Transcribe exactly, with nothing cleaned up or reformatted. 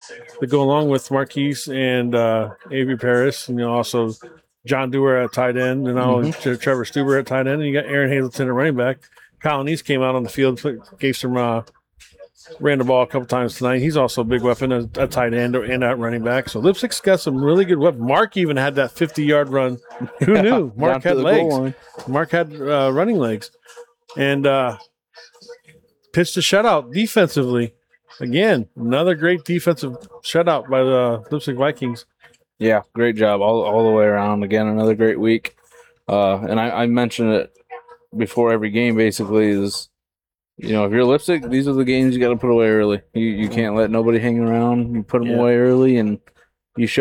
that go along with Marquise and uh, Avery Paris, and you know also John Dewar at tight end, and now Mhm. Trevor Stuber at tight end, and you got Aaron Hazleton at running back. Kyle Neese came out on the field, gave some uh, ran the ball a couple times tonight. He's also a big weapon at, at tight end and at running back. So Lipsick's got some really good weapons. Mark even had that fifty-yard run. Who Yeah, knew? Mark down to had the goal legs. line. Mark had uh, running legs. And uh, pitched a shutout defensively. Again, another great defensive shutout by the Lipsick Vikings. Yeah, great job all all the way around. Again, another great week. Uh, and I, I mentioned it before every game. Basically, is you know if you're Lipstick, these are the games you got to put away early. You you can't let nobody hang around. You put them Yeah. away early, and you show